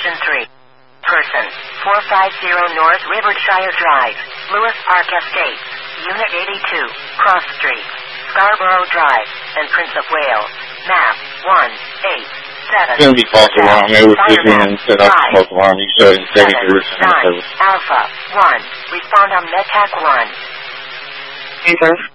Station 3. Person, 450 North Rivershire Drive, Lewis Park Estates, Unit 82, Cross Street, Scarborough Drive, and Prince of Wales. Map 187. It's going to be false alarm. They were speaking and set up a false alarm. You should have taken the risk on the service. Alpha 1. Respond on MedTech 1. Hey, sir.